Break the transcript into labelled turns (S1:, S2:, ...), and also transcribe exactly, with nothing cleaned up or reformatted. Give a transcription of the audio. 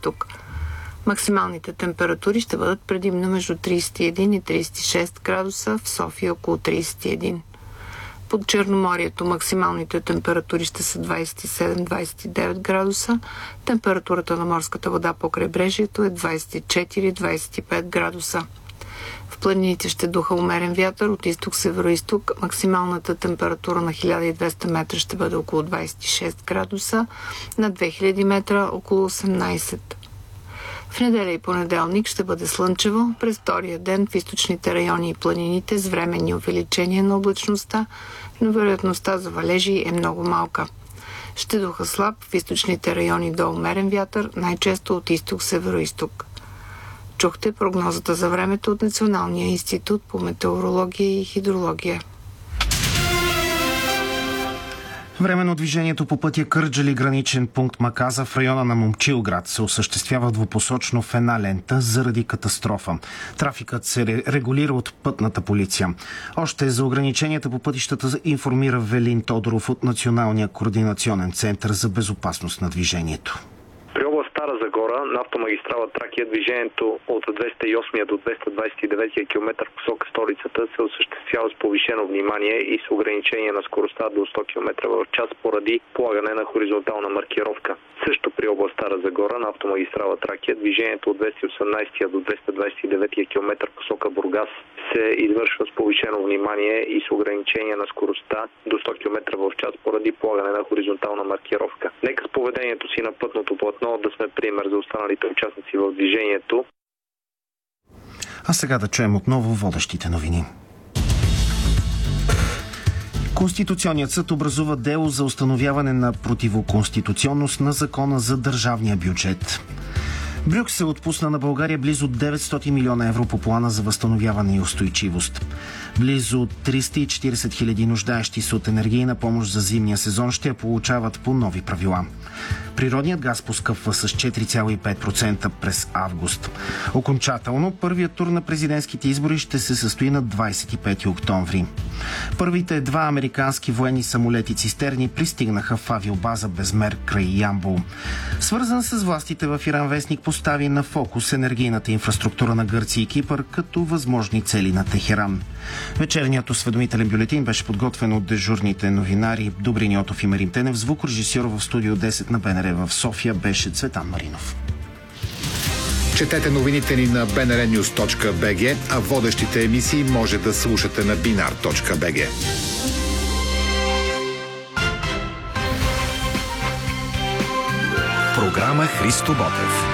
S1: северо-изток. Максималните температури ще бъдат предимно между трийсет и един и трийсет и шест градуса, в София около трийсет и един. Под Черноморието максималните температури ще са двайсет и седем до двайсет и девет градуса, температурата на морската вода по крайбрежието е двайсет и четири до двайсет и пет градуса. В планините ще духа умерен вятър от изток-северо-изток. Максималната температура на хиляда и двеста метра ще бъде около двайсет и шест градуса, на две хиляди метра около осемнайсет. В неделя и понеделник ще бъде слънчево, през втория ден в източните райони и планините с временни увеличения на облачността, но вероятността за валежи е много малка. Ще духа слаб в източните райони до умерен вятър, най-често от изток-северо-изток. Чухте прогнозата за времето от Националния институт по метеорология и хидрология.
S2: Време на движението по пътя Кърджали, граничен пункт Маказа в района на Момчилград се осъществява двупосочно в една лента заради катастрофа. Трафикът се регулира от пътната полиция. Още за ограниченията по пътищата информира Велин Тодоров от Националния координационен център за безопасност на движението.
S3: При област Стара Загора на автомагистрала Тракия движението от двеста и осми до двеста двайсет и девети километър в посока столицата се осъществява с повишено внимание и с ограничение на скоростта до сто километра в час поради полагане на хоризонтална маркировка. Също при област Стара Загора на автомагистрала Тракия движението от двеста и осемнайсети до двеста двайсет и девети километър в посока Бургас се извършва с повишено внимание и с ограничение на скоростта до сто километра в час поради полагане на хоризонтална маркировка. Нека с поведението си на пътното платно да сме пример за останалите участници в движението.
S2: А сега да чуем отново водещите новини. Конституционният съд образува дело за установяване на противоконституционност на закона за държавния бюджет. Брюксел отпусна на България близо деветстотин милиона евро по плана за възстановяване и устойчивост. Близо триста и четирийсет хиляди нуждаещи се от енергийна помощ за зимния сезон ще я получават по нови правила. Природният газ поскъпва с четири цяло и пет процента през август. Окончателно първият тур на президентските избори ще се състои на двайсет и пети октомври. Първите два американски военни самолети цистерни пристигнаха в авиобаза Безмер край Ямбол. Свързан с властите в Иран вестник постави на фокус енергийната инфраструктура на Гърция и Кипър като възможни цели на Техеран. Вечерният осведомителен бюлетин беше подготвен от дежурните новинари Добрин Йотов и Марин Тенев. Звукорежисьор в студио десет на БНР в София беше Цветан Маринов.
S4: Четете новините ни на би ен ар нюз точка би джи, а водещите емисии може да слушате на би ен ар точка би джи.
S5: Програма Христо Ботев.